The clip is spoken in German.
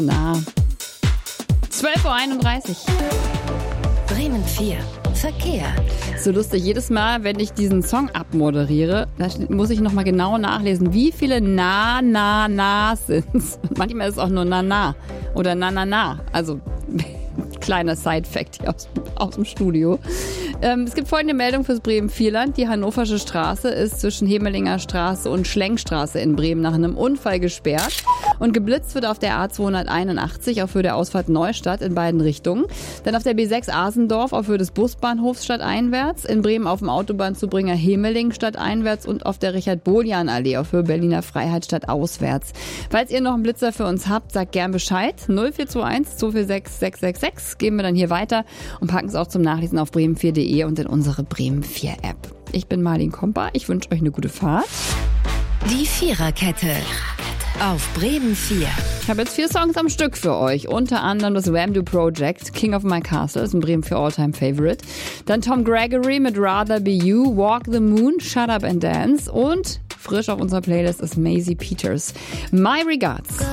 Na. 12.31 Uhr. Bremen 4. Verkehr. So lustig, jedes Mal, wenn ich diesen Song abmoderiere, da muss ich nochmal genau nachlesen, wie viele Na-Na-Nas sind's. Manchmal ist es auch nur Na-Na oder Na-Na-Na. Also kleiner Side-Fact hier aus dem Studio. Es gibt folgende Meldung fürs Bremen-Vierland. Die Hannoversche Straße ist zwischen Hemelinger Straße und Schlenkstraße in Bremen nach einem Unfall gesperrt. Und geblitzt wird auf der A281 auf Höhe der Ausfahrt Neustadt in beiden Richtungen. Dann auf der B6 Asendorf auf Höhe des Busbahnhofs stadteinwärts. In Bremen auf dem Autobahnzubringer Hemeling stadteinwärts und auf der Richard-Bohljan-Allee auf Höhe Berliner Freiheit stadtauswärts. Falls ihr noch einen Blitzer für uns habt, sagt gern Bescheid. 0421 246 666 geben wir dann hier weiter und packen es auch zum Nachlesen auf bremen4.de und in unsere Bremen 4 App. Ich bin Marlene Kompa. Ich wünsche euch eine gute Fahrt. Die Viererkette. Auf Bremen 4. Ich habe jetzt 4 Songs am Stück für euch. Unter anderem das Wham-Do Project, King of My Castle, ist ein Bremen 4 All-Time Favorite. Dann Tom Gregory mit Rather Be You, Walk the Moon, Shut Up and Dance. Und frisch auf unserer Playlist ist Maisie Peters. My Regards.